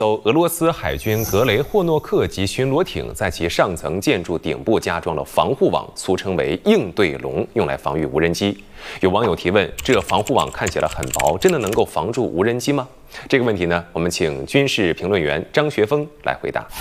艘俄罗斯海军格雷霍诺克级巡逻艇在其上层建筑顶部加装了防护网，俗称为应对笼，用来防御无人机。有网友提问：这防护网看起来很薄，真的能够防住无人机吗？这个问题呢，我们请军事评论员张学峰来回答。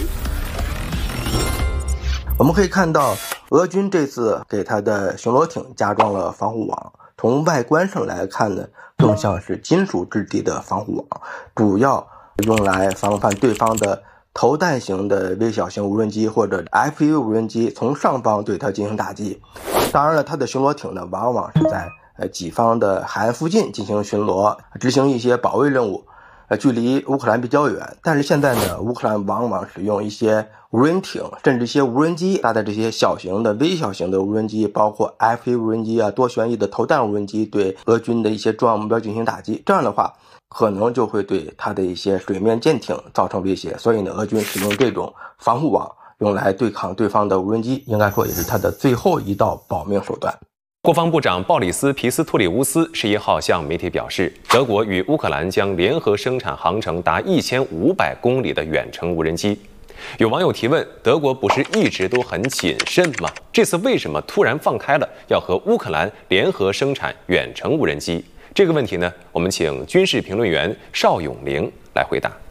我们可以看到，俄军这次给他的巡逻艇加装了防护网，从外观上来看呢，更像是金属质地的防护网，主要用来防范对方的投弹型的微小型无人机或者 FPV 无人机从上方对它进行打击。当然了，它的巡逻艇呢，往往是在己方的海岸附近进行巡逻，执行一些保卫任务，距离乌克兰比较远。但是现在呢，乌克兰往往使用一些无人艇，甚至一些无人机，搭载这些小型的、微小型的无人机，包括 FPV 无人机啊、多旋翼的投弹无人机，对俄军的一些重要目标进行打击。这样的话，可能就会对它的一些水面舰艇造成威胁。所以呢，俄军使用这种防护网用来对抗对方的无人机，应该说也是它的最后一道保命手段。 国防部长鲍里斯·皮斯托里乌斯11号向媒体表示，德国与乌克兰将联合生产航程达1500公里的远程无人机。有网友提问：德国不是一直都很谨慎吗？这次为什么突然放开了要和乌克兰联合生产远程无人机？这个问题呢，我们请军事评论员邵永玲来回答。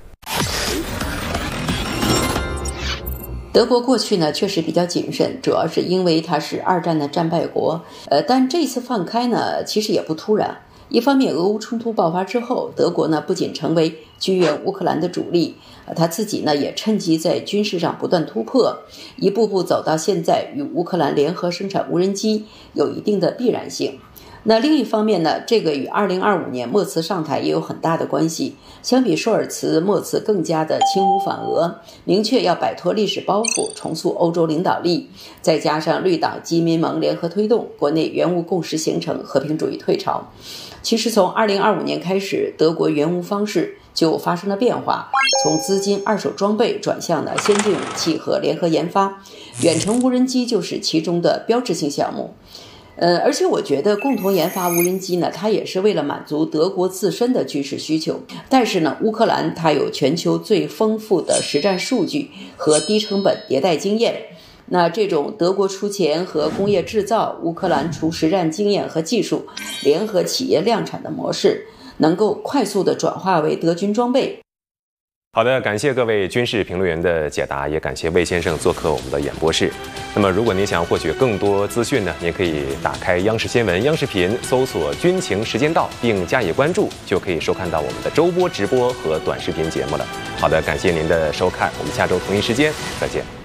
德国过去呢确实比较谨慎，主要是因为它是2战的战败国。但这次放开呢，其实也不突然。一方面，俄乌冲突爆发之后，德国呢不仅成为军援乌克兰的主力，他自己呢也趁机在军事上不断突破，一步步走到现在与乌克兰联合生产无人机有一定的必然性。那另一方面呢，这个与2025年默茨上台也有很大的关系。相比舒尔茨，默茨更加的亲乌反俄，明确要摆脱历史包袱，重塑欧洲领导力。再加上绿党基民盟联合推动，国内援乌共识形成，和平主义退潮。其实从2025年开始，德国援乌方式就发生了变化，从资金、二手装备转向了先进武器和联合研发，远程无人机就是其中的标志性项目。而且我觉得共同研发无人机呢，它也是为了满足德国自身的军事需求。但是呢，乌克兰它有全球最丰富的实战数据和低成本迭代经验。那这种德国出钱和工业制造，乌克兰出实战经验和技术，联合企业量产的模式，能够快速的转化为德军装备。 好的，感谢各位军事评论员的解答，也感谢魏先生做客我们的演播室。那么，如果您想获取更多资讯呢，您可以打开央视新闻、央视频，搜索"军情时间到"，并加以关注，就可以收看到我们的周播直播和短视频节目了。好的，感谢您的收看，我们下周同一时间再见。